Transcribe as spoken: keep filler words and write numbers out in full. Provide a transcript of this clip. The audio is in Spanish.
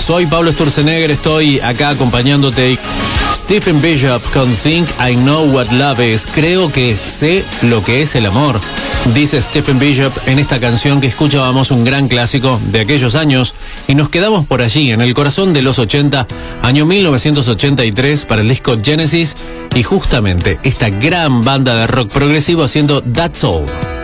Soy Pablo Sturzenegger, estoy acá acompañándote. Stephen Bishop con Think I Know What Love Is. Creo que sé lo que es el amor, dice Stephen Bishop en esta canción que escuchábamos, un gran clásico de aquellos años, y nos quedamos por allí, en el corazón de los ochenta, año mil novecientos ochenta y tres, para el disco Genesis, y justamente esta gran banda de rock progresivo haciendo That's All.